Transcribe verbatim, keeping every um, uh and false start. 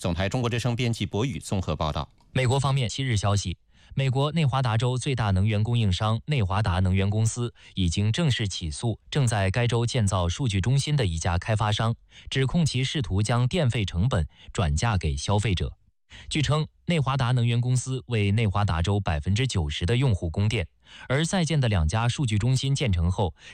总台中国之声编辑博宇综合报道。 美国方面七日消息，美国内华达州最大能源供应商内华达能源公司已经正式起诉正在该州建造数据中心的一家开发商，指控其试图将电费成本转嫁给消费者。据称，内华达能源公司为内华达州百分之九十的用户供电，而在建的两家数据中心建成后，